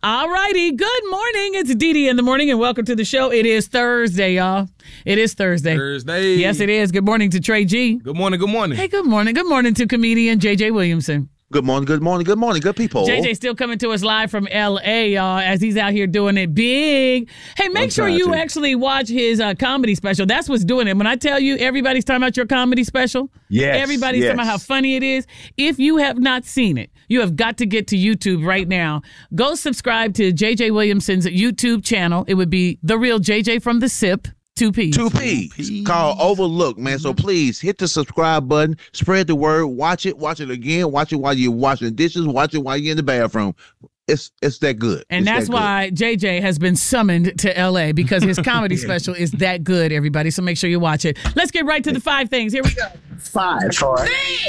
All righty. Good morning. It's Dee Dee in the morning, and welcome to the show. It is Thursday, y'all. It is Thursday. Thursday. Yes, it is. Good morning to Trey G. Good morning. Good morning. Hey, good morning. Good morning to comedian JJ Williamson. Good morning, good morning, good morning, good people. JJ still coming to us live from L.A., y'all, as he's out here doing it big. Hey, make sure you actually watch his comedy special. That's what's doing it. When I tell you everybody's talking about your comedy special, everybody's talking about how funny it is. If you have not seen it, you have got to get to YouTube right now. Go subscribe to JJ Williamson's YouTube channel. It would be The Real JJ from the SIP. 2Ps. 2Ps. Called Overlook, man. So please hit the subscribe button, spread the word, watch it again, watch it while you're washing the dishes, watch it while you're in the bathroom. It's that good. And that's why JJ has been summoned to LA, because his comedy special is that good, everybody. So make sure you watch it. Let's get right to the 5 things. Here we go. 5, 4,